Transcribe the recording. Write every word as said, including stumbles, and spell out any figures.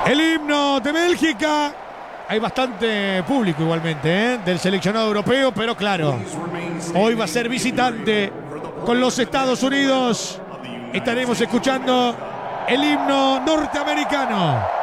El himno de Bélgica. Hay bastante público igualmente, ¿eh? Del seleccionado europeo, pero claro, hoy va a ser visitante con los Estados Unidos. Estaremos escuchando el himno norteamericano.